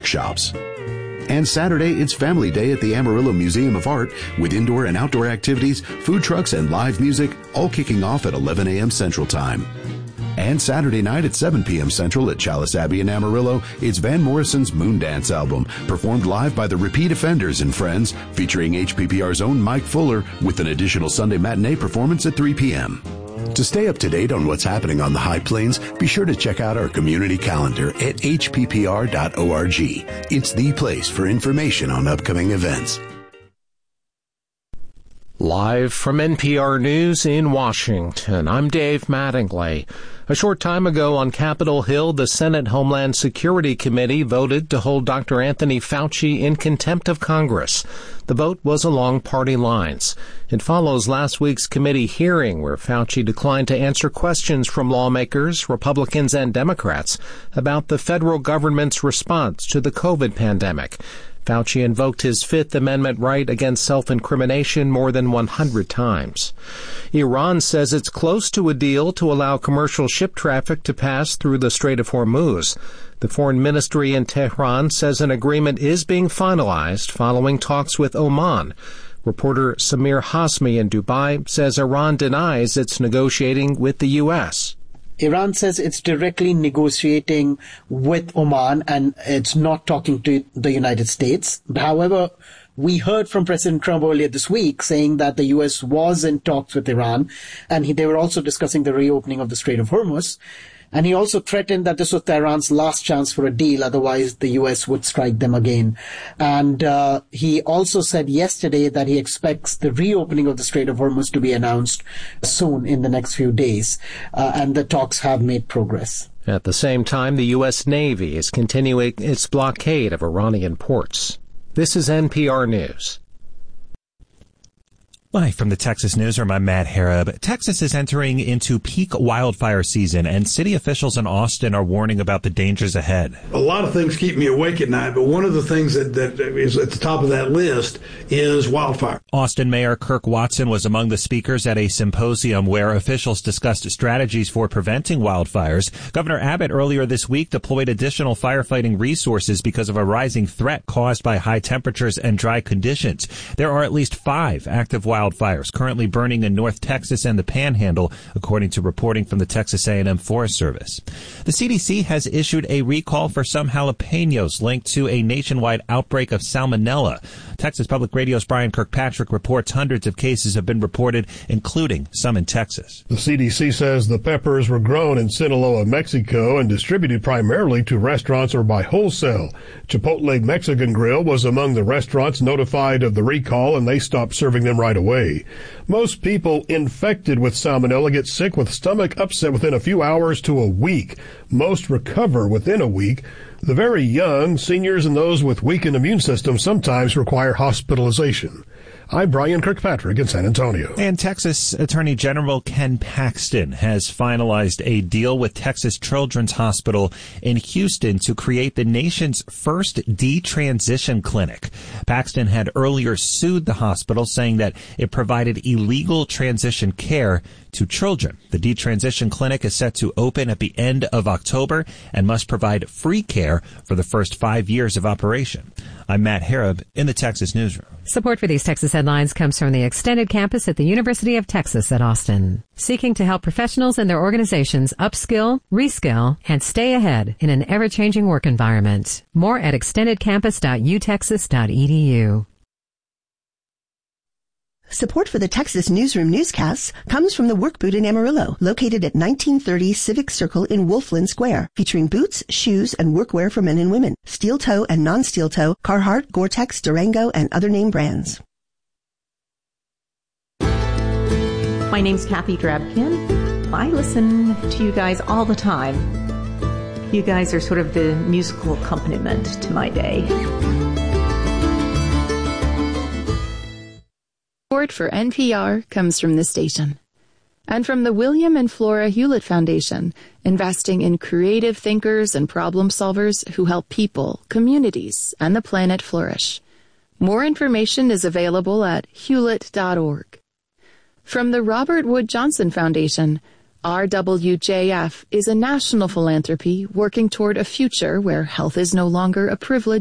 workshops. And Saturday, it's Family Day at the Amarillo Museum of Art with indoor and outdoor activities, food trucks, and live music, all kicking off at 11 a.m. Central Time. And Saturday night at 7 p.m. Central at Chalice Abbey in Amarillo, it's Van Morrison's Moondance album, performed live by the Repeat Offenders and Friends, featuring HPPR's own Mike Fuller, with an additional Sunday matinee performance at 3 p.m. To stay up to date on what's happening on the High Plains, be sure to check out our community calendar at hppr.org. It's the place for information on upcoming events. Live from NPR News in Washington, I'm Dave Mattingly. A short time ago on Capitol Hill, the Senate Homeland Security Committee voted to hold Dr. Anthony Fauci in contempt of Congress. The vote was along party lines. It follows last week's committee hearing where Fauci declined to answer questions from lawmakers, Republicans and Democrats about the federal government's response to the COVID pandemic. Fauci invoked his Fifth Amendment right against self-incrimination more than 100 times. Iran says it's close to a deal to allow commercial ship traffic to pass through the Strait of Hormuz. The foreign ministry in Tehran says an agreement is being finalized following talks with Oman. Reporter Samir Hasmi in Dubai says Iran denies it's negotiating with the U.S. Iran says it's directly negotiating with Oman and it's not talking to the United States. However, we heard from President Trump earlier this week saying that the U.S. was in talks with Iran and they were also discussing the reopening of the Strait of Hormuz. And he also threatened that this was Tehran's last chance for a deal, otherwise the U.S. would strike them again. And he also said yesterday that he expects the reopening of the Strait of Hormuz to be announced soon in the next few days. And the talks have made progress. At the same time, the U.S. Navy is continuing its blockade of Iranian ports. This is NPR News. Live from the Texas Newsroom, I'm Matt Harab. Texas is entering into peak wildfire season, and city officials in Austin are warning about the dangers ahead. A lot of things keep me awake at night, but one of the things that is at the top of that list is wildfire. Austin Mayor Kirk Watson was among the speakers at a symposium where officials discussed strategies for preventing wildfires. Governor Abbott earlier this week deployed additional firefighting resources because of a rising threat caused by high temperatures and dry conditions. There are at least 5 active wildfires currently burning in North Texas and the Panhandle, according to reporting from the Texas A&M Forest Service. The CDC has issued a recall for some jalapenos linked to a nationwide outbreak of salmonella. Texas Public Radio's Brian Kirkpatrick reports hundreds of cases have been reported, including some in Texas. The CDC says the peppers were grown in Sinaloa, Mexico, and distributed primarily to restaurants or by wholesale. Chipotle Mexican Grill was among the restaurants notified of the recall, and they stopped serving them right away. Most people infected with salmonella get sick with stomach upset within a few hours to a week. Most recover within a week. The very young, seniors, and those with weakened immune systems sometimes require hospitalization. I'm Brian Kirkpatrick in San Antonio. And Texas Attorney General Ken Paxton has finalized a deal with Texas Children's Hospital in Houston to create the nation's first detransition clinic. Paxton had earlier sued the hospital, saying that it provided illegal transition care to children. The detransition clinic is set to open at the end of October and must provide free care for the first 5 years of operation. I'm Matt Harab in the Texas Newsroom. Support for these Texas headlines comes from the extended campus at the University of Texas at Austin, seeking to help professionals and their organizations upskill, reskill, and stay ahead in an ever-changing work environment. More at extendedcampus.utexas.edu. Support for the Texas Newsroom newscasts comes from the Work Boot in Amarillo, located at 1930 Civic Circle in Wolfland Square, featuring boots, shoes, and workwear for men and women, steel toe and non-steel toe, Carhartt, Gore-Tex, Durango, and other name brands. My name's Kathy Drabkin. I listen to you guys all the time. You guys are sort of the musical accompaniment to my day. Support for NPR comes from this station and from the William and Flora Hewlett Foundation, investing in creative thinkers and problem solvers who help people, communities, and the planet flourish. More information is available at hewlett.org. From the Robert Wood Johnson Foundation, RWJF is a national philanthropy working toward a future where health is no longer a privilege